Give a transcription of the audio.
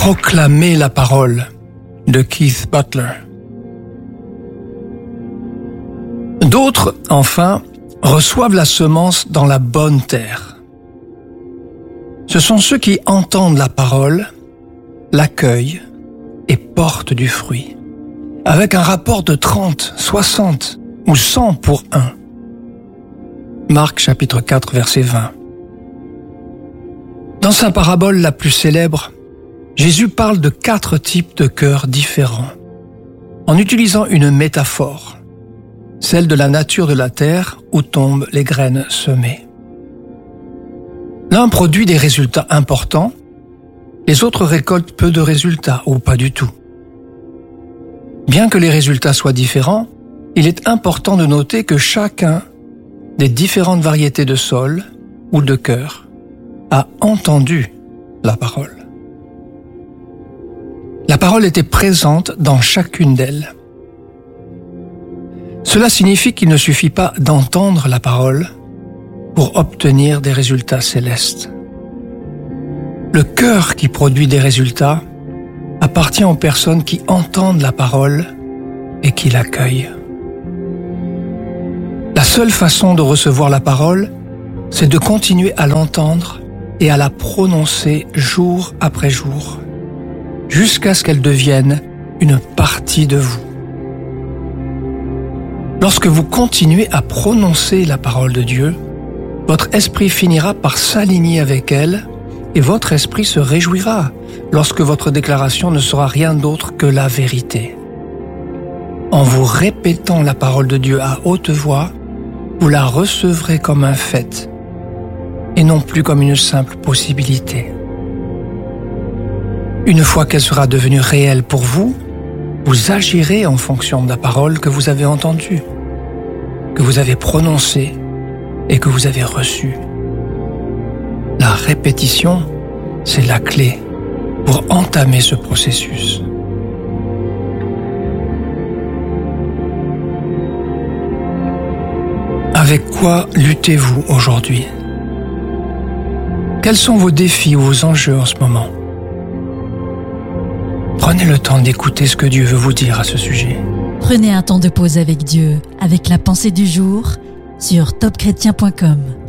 Proclamer la parole de Keith Butler. D'autres, enfin, reçoivent la semence dans la bonne terre. Ce sont ceux qui entendent la parole, l'accueillent et portent du fruit, avec un rapport de 30, 60 ou 100 pour 1. Marc chapitre 4, verset 20. Dans sa parabole la plus célèbre, Jésus parle de 4 types de cœurs différents, en utilisant une métaphore, celle de la nature de la terre où tombent les graines semées. L'un produit des résultats importants, les autres récoltent peu de résultats ou pas du tout. Bien que les résultats soient différents, il est important de noter que chacun des différentes variétés de sol ou de cœur a entendu la parole. La parole était présente dans chacune d'elles. Cela signifie qu'il ne suffit pas d'entendre la parole pour obtenir des résultats célestes. Le cœur qui produit des résultats appartient aux personnes qui entendent la parole et qui l'accueillent. La seule façon de recevoir la parole, c'est de continuer à l'entendre et à la prononcer jour après jour, jusqu'à ce qu'elle devienne une partie de vous. Lorsque vous continuez à prononcer la parole de Dieu, votre esprit finira par s'aligner avec elle et votre esprit se réjouira lorsque votre déclaration ne sera rien d'autre que la vérité. En vous répétant la parole de Dieu à haute voix, vous la recevrez comme un fait et non plus comme une simple possibilité. Une fois qu'elle sera devenue réelle pour vous, vous agirez en fonction de la parole que vous avez entendue, que vous avez prononcée et que vous avez reçue. La répétition, c'est la clé pour entamer ce processus. Avec quoi luttez-vous aujourd'hui? Quels sont vos défis ou vos enjeux en ce moment? Prenez le temps d'écouter ce que Dieu veut vous dire à ce sujet. Prenez un temps de pause avec Dieu, avec la pensée du jour sur topchrétien.com.